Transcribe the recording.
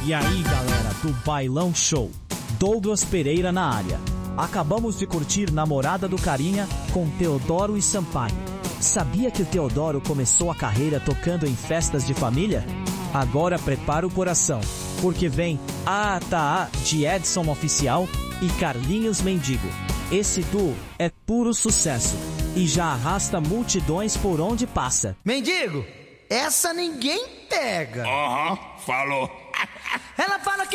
E aí, galera do Bailão Show, Douglas Pereira na área. Acabamos de curtir Namorada do Carinha com Teodoro e Sampaio. Sabia que o Teodoro começou a carreira tocando em festas de família? Agora prepara o coração, porque vem Ah Tá de Edson Oficial e Carlinhos Mendigo. Esse duo é puro sucesso e já arrasta multidões por onde passa. Mendigo, essa ninguém pega. Falou. Ela fala que